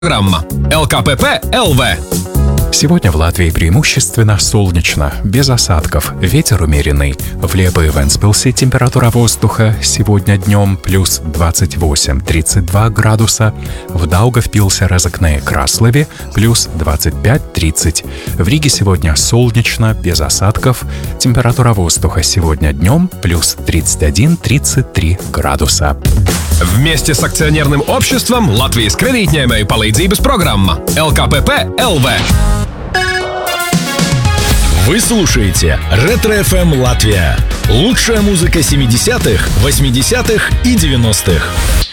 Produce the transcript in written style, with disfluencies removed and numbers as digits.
Программа ЛКПП ЛВ. Сегодня в Латвии преимущественно солнечно, без осадков, ветер умеренный. В Лепе и Вентспилсе температура воздуха сегодня днем плюс 28-32 градуса. В Даугавпилсе, Разокне и Краслове плюс 25-30. В Риге сегодня солнечно, без осадков. Температура воздуха сегодня днем плюс 31-33 градуса. Вместе с акционерным обществом Латвijas kredītņēmēju palīdzības программа ЛКПП ЛВ. Вы слушаете Ретро-ФМ Латвия. Лучшая музыка 70-х, 80-х и 90-х.